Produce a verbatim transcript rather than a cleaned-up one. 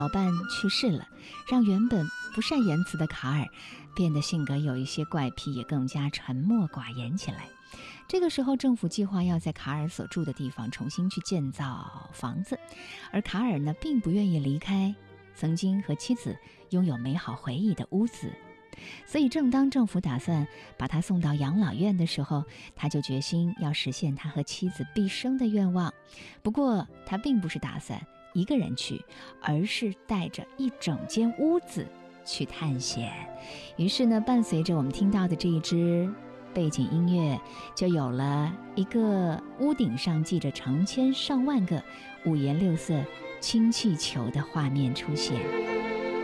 老伴去世了，让原本不善言辞的卡尔变得性格有一些怪癖，也更加沉默寡言起来。这个时候，政府计划要在卡尔所住的地方重新去建造房子，而卡尔呢，并不愿意离开曾经和妻子拥有美好回忆的屋子。所以正当政府打算把他送到养老院的时候，他就决心要实现他和妻子毕生的愿望。不过他并不是打算一个人去，而是带着一整间屋子去探险。于是呢，伴随着我们听到的这一支背景音乐，就有了一个屋顶上系着成千上万个五颜六色氢气球的画面出现。